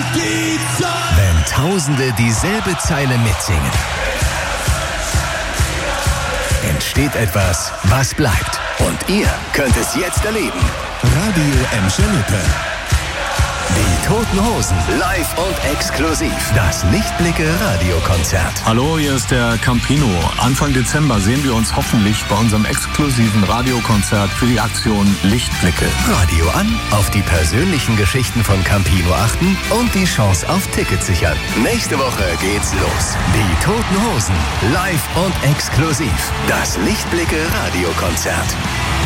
die Zeit. Wenn Tausende dieselbe Zeile mitsingen, entsteht etwas, was bleibt. Und ihr könnt es jetzt erleben. Radio Emscher Lippe. Die Toten Hosen, live und exklusiv. Das Lichtblicke-Radiokonzert. Hallo, hier ist der Campino. Anfang Dezember sehen wir uns hoffentlich bei unserem exklusiven Radiokonzert für die Aktion Lichtblicke. Radio an, auf die persönlichen Geschichten von Campino achten und die Chance auf Tickets sichern. Nächste Woche geht's los. Die Toten Hosen, live und exklusiv. Das Lichtblicke-Radiokonzert.